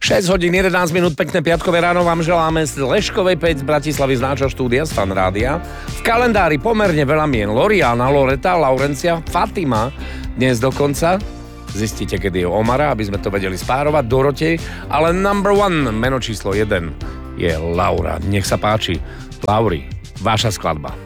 6 hodín 11 minút, pekné piatkové ráno vám želáme z Leškovej 5 z Bratislavy z nášho štúdia, z Fan Rádia. V kalendári pomerne veľa mien. Loriana, Loreta, Laurencia, Fatima, dnes dokonca. Zistíte, kedy je Omara, aby sme to vedeli spárovať, Dorotej. Ale number one, meno číslo 1 je Laura. Nech sa páči. Lauri, vaša skladba.